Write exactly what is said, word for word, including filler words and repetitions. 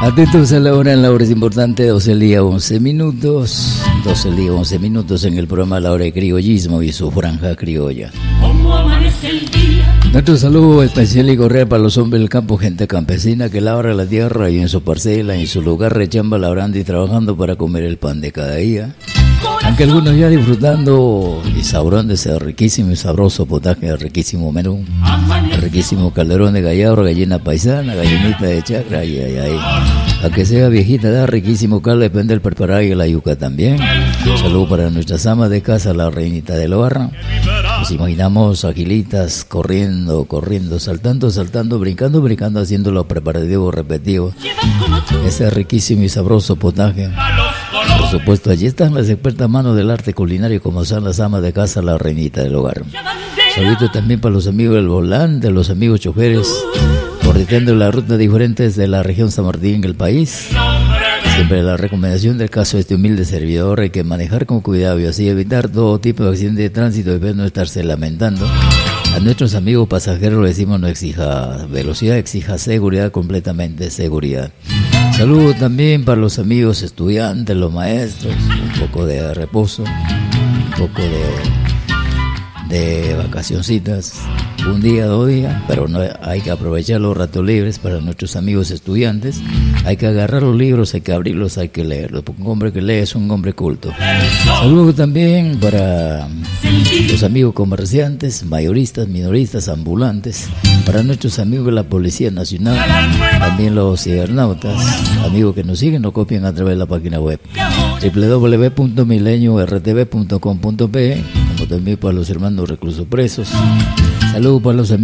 Atentos a la hora, en la hora es importante, doce del día, once minutos. doce del día, once minutos en el programa La Hora de Criollismo y su franja criolla. ¿Cómo amanece el día? Nuestro saludo especial y cordial para los hombres del campo, gente campesina que labra la tierra y en su parcela, en su lugar rechamba labrando y trabajando para comer el pan de cada día. Aunque algunos ya disfrutando y saboreando ese riquísimo y sabroso potaje, el riquísimo menú, el riquísimo calderón de gallardo, gallina paisana, gallinita de chacra, ay, ay, ay. Aunque sea viejita, da riquísimo caldo, depende del preparar y la yuca también. Saludo para nuestras amas de casa, la reinita del hogar. Nos imaginamos agilitas, corriendo, corriendo, saltando, saltando, brincando, brincando, haciendo los preparativos repetitivos. Ese riquísimo y sabroso potaje. Por supuesto, allí están las expertas manos del arte culinario, como son las amas de casa, la reinita del hogar. Saludo también para los amigos del volante, los amigos choferes, bordeando las rutas diferentes de la región San Martín en el país. Siempre la recomendación del caso de este humilde servidor: hay que manejar con cuidado y así evitar todo tipo de accidente de tránsito y no estarse lamentando. A nuestros amigos pasajeros les decimos: no exija velocidad, exija seguridad, completamente seguridad. Saludos también para los amigos estudiantes, los maestros, un poco de reposo, un poco de, de vacacioncitas, un día, dos días, pero no hay que aprovechar los ratos libres para nuestros amigos estudiantes. Hay que agarrar los libros, hay que abrirlos, hay que leerlos, porque un hombre que lee es un hombre culto. Saludos también para los amigos comerciantes, mayoristas, minoristas, ambulantes, para nuestros amigos de la Policía Nacional, también los cibernautas, amigos que nos siguen, nos copian a través de la página web doble u doble u doble u punto milenio r t v punto com punto p e, como también para los hermanos reclusos presos. Saludos para los amigos